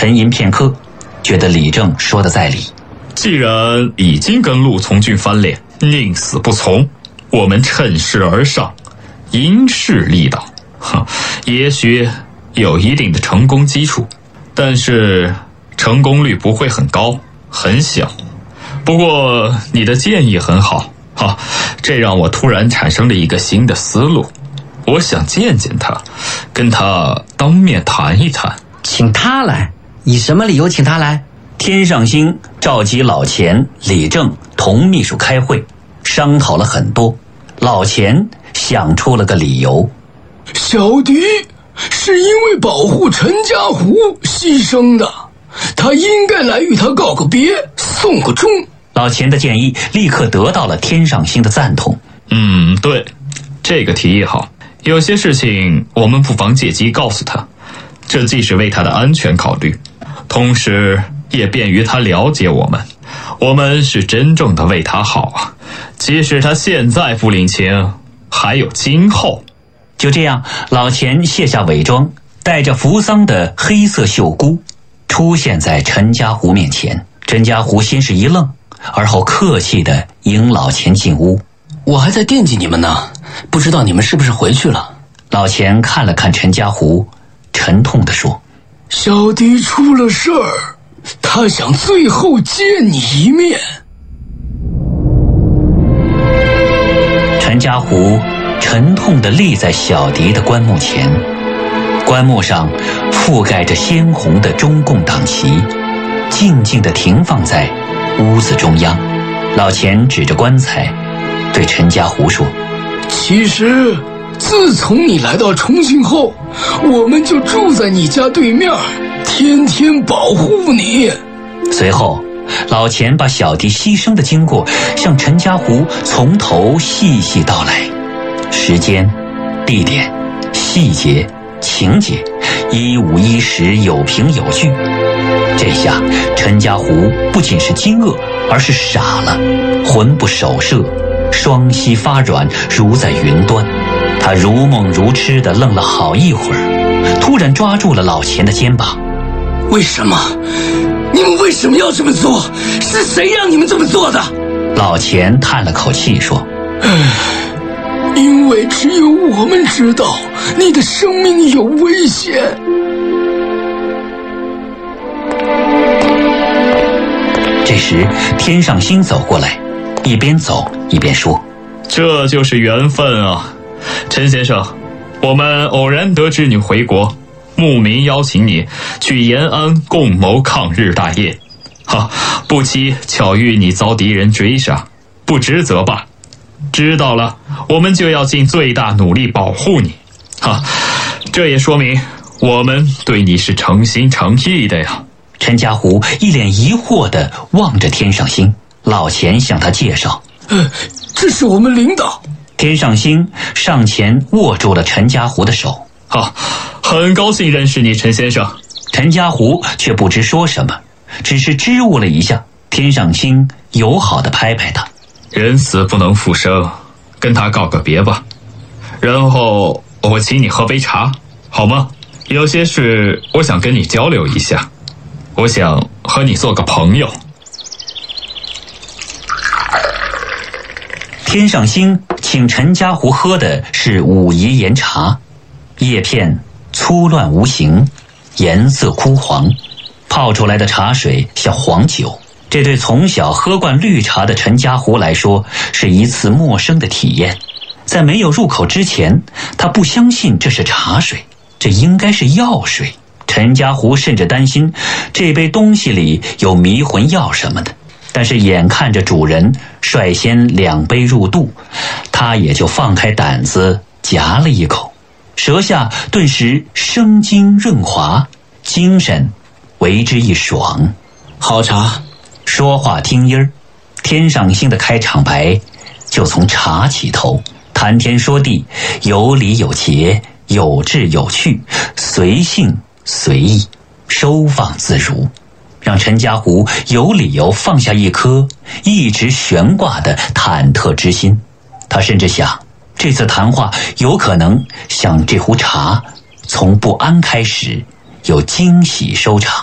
沉吟片刻，觉得李正说的在理。 既然已经跟陆从军翻脸，宁死不从，我们趁势而上，因势利导，也许有一定的成功基础，但是成功率不会很高，很小。不过你的建议很好，这让我突然产生了一个新的思路。我想见见他，跟他当面谈一谈。 请他来？以什么理由请他来？ 天上星召集老钱、李正同秘书开会，商讨了很多。老钱想出了个理由： 小迪是因为保护陈家湖牺牲的，他应该来与他告个别，送个终。 老钱的建议立刻得到了天上星的赞同。 对，这个提议好。有些事情我们不妨借机告诉他，这既是为他的安全考虑，同时也便于他了解我们。我们是真正的为他好啊，即使他现在不领情，还有今后。 就这样，老钱卸下伪装，带着扶桑的黑色袖箍出现在陈家湖面前。陈家湖先是一愣，而后客气地迎老钱进屋。 我还在惦记你们呢，不知道你们是不是回去了。 老钱看了看陈家湖，沉痛地说： 小迪出了事儿，他想最后见你一面。 陈家湖沉痛地立在小迪的棺木前，棺木上覆盖着鲜红的中共党旗，静静地停放在屋子中央。老钱指着棺材对陈家湖说： 其实自从你来到重庆后，我们就住在你家对面，天天保护你。 随后老钱把小迪牺牲的经过向陈家湖从头细细道来，时间、地点、细节、情节，一五一十，有凭有据。这下陈家湖不仅是惊愕，而是傻了，魂不守舍，双膝发软，如在云端。他如梦如痴地愣了好一会儿，突然抓住了老钱的肩膀。 为什么？你们为什么要这么做？是谁让你们这么做的？ 老钱叹了口气说： 因为只有我们知道你的生命有危险。 这时天上星走过来，一边走一边说： 这就是缘分啊，陈先生，我们偶然得知你回国，慕名邀请你去延安共谋抗日大业，不期巧遇你遭敌人追杀，不知责罢。知道了，我们就要尽最大努力保护你。这也说明我们对你是诚心诚意的呀。 陈家湖一脸疑惑地望着天上星，老钱向他介绍： 这是我们领导。 天上星上前握住了陈家湖的手。 很高兴认识你，陈先生。 陈家湖却不知说什么，只是支吾了一下。天上星友好地拍拍他： 人死不能复生，跟他告个别吧，然后我请你喝杯茶，好吗？有些事我想跟你交流一下，我想和你做个朋友。 天上星请陈家湖喝的是武夷岩茶，叶片粗乱无形，颜色枯黄，泡出来的茶水像黄酒。这对从小喝惯绿茶的陈家湖来说，是一次陌生的体验。在没有入口之前，他不相信这是茶水，这应该是药水。陈家湖甚至担心这杯东西里有迷魂药什么的，但是眼看着主人率先2杯入肚，他也就放开胆子夹了一口，舌下顿时生津润滑，精神为之一爽。 好茶。 说话听音儿，天上星的开场白就从茶起头，谈天说地，有理有节，有志有趣，随性随意，收放自如，让陈家湖有理由放下一颗一直悬挂的忐忑之心。他甚至想，这次谈话有可能像这壶茶，从不安开始，有惊喜收场。